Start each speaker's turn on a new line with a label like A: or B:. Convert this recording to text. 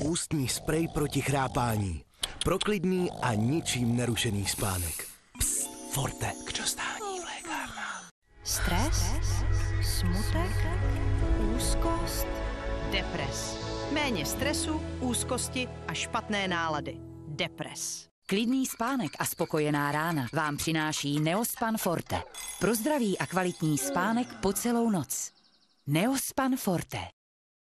A: ústní sprej proti chrápání. Pro klidný a ničím nerušený spánek. Psst, Forte, k dostání v lékárnách.
B: Stres, smutek, úzkost, depres. Méně stresu, úzkosti a špatné nálady. Depres.
C: Klidný spánek a spokojená rána vám přináší Neospan Forte. Pro zdravý a kvalitní spánek po celou noc. Neospan Forte.